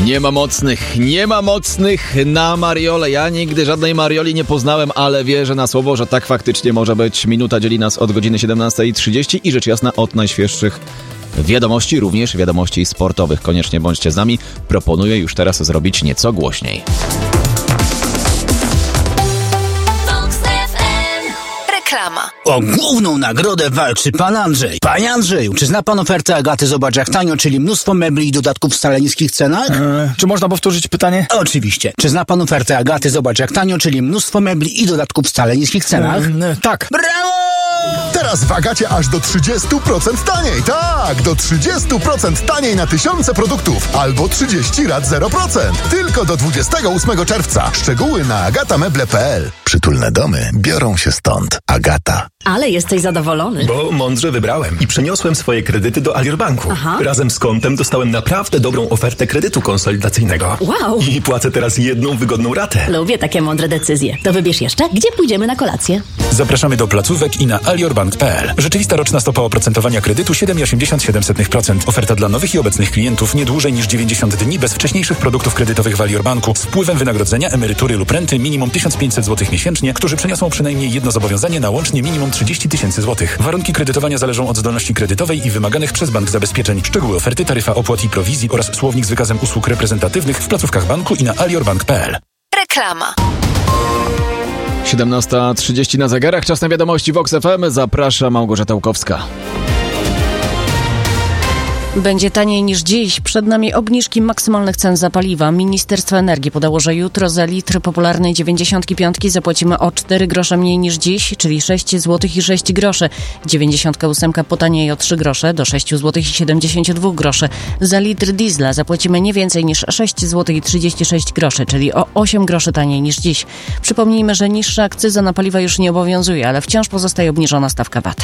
Nie ma mocnych na Mariole. Ja nigdy żadnej Marioli nie poznałem, ale wierzę na słowo, że tak faktycznie może być. Minuta dzieli nas od godziny 17:30 i rzecz jasna od najświeższych wiadomości, również wiadomości sportowych. Koniecznie bądźcie z nami. Proponuję już teraz zrobić nieco głośniej. O główną nagrodę walczy pan Andrzej. Panie Andrzeju, czy zna pan ofertę Agaty Zobacz jak tanio, czyli mnóstwo mebli i dodatków w wcale niskich cenach? Czy można powtórzyć pytanie? Oczywiście. Czy zna pan ofertę Agaty Zobacz jak tanio, czyli mnóstwo mebli i dodatków w wcale niskich cenach? Tak. Brawo! Teraz w Agacie aż do 30% taniej. Tak, do 30% taniej na tysiące produktów. Albo 30 lat 0%. Tylko do 28 czerwca. Szczegóły na agatameble.pl. Przytulne domy biorą się stąd. Agata. Ale jesteś zadowolony. Bo mądrze wybrałem i przeniosłem swoje kredyty do Alior Banku. Aha. Razem z kontem dostałem naprawdę dobrą ofertę kredytu konsolidacyjnego. Wow. I płacę teraz jedną wygodną ratę. Lubię takie mądre decyzje. To wybierz jeszcze, gdzie pójdziemy na kolację. Zapraszamy do placówek i na aliorbank.pl. Rzeczywista roczna stopa oprocentowania kredytu 7,87%. Oferta dla nowych i obecnych klientów nie dłużej niż 90 dni bez wcześniejszych produktów kredytowych w Alior Banku z wpływem wynagrodzenia, emerytury lub renty minimum 1500 zł miesięcznie, którzy przeniosą przynajmniej jedno zobowiązanie na łącznie minimum 30 tysięcy złotych. Warunki kredytowania zależą od zdolności kredytowej i wymaganych przez bank zabezpieczeń. Szczegóły oferty, taryfa opłat i prowizji oraz słownik z wykazem usług reprezentatywnych w placówkach banku i na aliorbank.pl. Reklama. 17:30 na zegarach. Czas na wiadomości Vox FM. Zaprasza Małgorzata Łukowska. Będzie taniej niż dziś. Przed nami obniżki maksymalnych cen za paliwa. Ministerstwo Energii podało, że jutro za litr popularnej 95 zapłacimy o 4 grosze mniej niż dziś, czyli 6 zł i 6 groszy. 98 potanieje o 3 grosze do 6 zł i 72 groszy. Za litr diesla zapłacimy nie więcej niż 6 zł i 36 groszy, czyli o 8 groszy taniej niż dziś. Przypomnijmy, że niższa akcyza na paliwa już nie obowiązuje, ale wciąż pozostaje obniżona stawka VAT.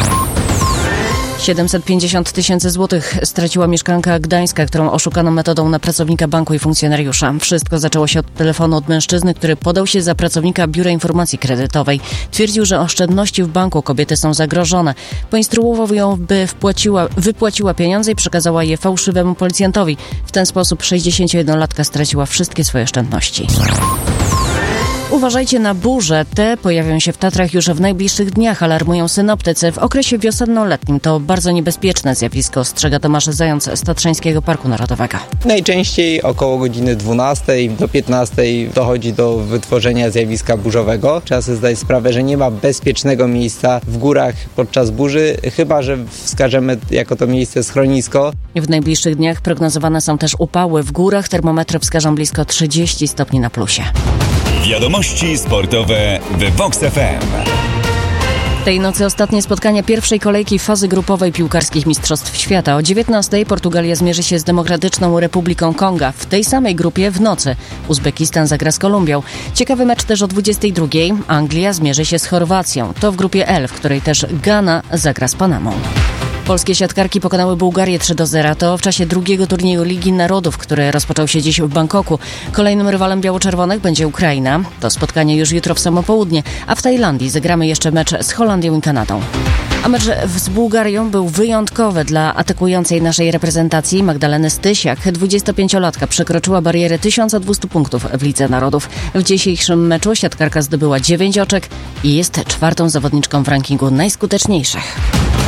750 tysięcy złotych straciła mieszkanka Gdańska, którą oszukano metodą na pracownika banku i funkcjonariusza. Wszystko zaczęło się od telefonu od mężczyzny, który podał się za pracownika Biura Informacji Kredytowej. Twierdził, że oszczędności w banku kobiety są zagrożone. Poinstruował ją, by wypłaciła pieniądze i przekazała je fałszywemu policjantowi. W ten sposób 61-latka straciła wszystkie swoje oszczędności. Uważajcie na burze. Te pojawią się w Tatrach już w najbliższych dniach, alarmują synoptycy. W okresie wiosenno-letnim to bardzo niebezpieczne zjawisko, ostrzega Tomasz Zając z Tatrzańskiego Parku Narodowego. Najczęściej około godziny 12 do 15 dochodzi do wytworzenia zjawiska burzowego. Trzeba sobie zdać sprawę, że nie ma bezpiecznego miejsca w górach podczas burzy, chyba że wskażemy jako to miejsce schronisko. W najbliższych dniach prognozowane są też upały. W górach termometry wskażą blisko 30 stopni na plusie. Wiadomości sportowe w Vox FM. Tej nocy ostatnie spotkania pierwszej kolejki fazy grupowej piłkarskich Mistrzostw Świata. O 19:00 Portugalia zmierzy się z Demokratyczną Republiką Konga. W tej samej grupie w nocy Uzbekistan zagra z Kolumbią. Ciekawy mecz też o 22:00. Anglia zmierzy się z Chorwacją. To w grupie L, w której też Ghana zagra z Panamą. Polskie siatkarki pokonały Bułgarię 3-0. To w czasie drugiego turnieju Ligi Narodów, który rozpoczął się dziś w Bangkoku. Kolejnym rywalem biało-czerwonych będzie Ukraina. To spotkanie już jutro w samo południe, a w Tajlandii zagramy jeszcze mecz z Holandią i Kanadą. A mecz z Bułgarią był wyjątkowy dla atakującej naszej reprezentacji Magdaleny Stysiak. 25-latka przekroczyła barierę 1200 punktów w Lidze Narodów. W dzisiejszym meczu siatkarka zdobyła 9 oczek i jest czwartą zawodniczką w rankingu najskuteczniejszych.